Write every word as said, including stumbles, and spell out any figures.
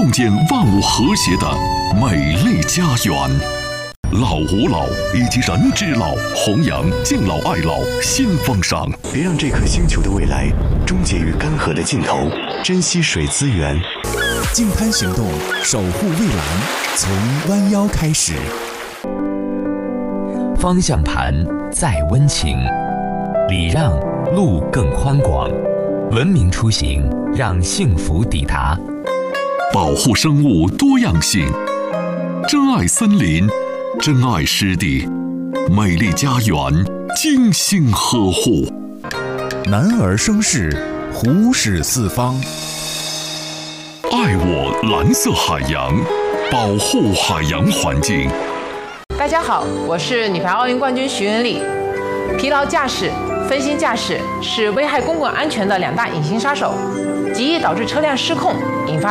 共建万物和谐的美丽家园。老吾老以及人之老，弘扬敬老爱老新风尚。 别让这颗星球的未来终结于干涸的尽头，珍惜水资源。 净滩行动，守护蔚蓝，从弯腰开始。 方向盘再温情，礼让路更宽广，文明出行让幸福抵达。 保护生物多样性，珍爱森林，珍爱湿地，美丽家园精心呵护。 男儿生事，虎视四方。 爱我蓝色海洋，保护海洋环境。 大家好，我是女排奥运冠军徐文丽。疲劳驾驶、分心驾驶是危害公共安全的两大隐形杀手，极易导致车辆失控，引发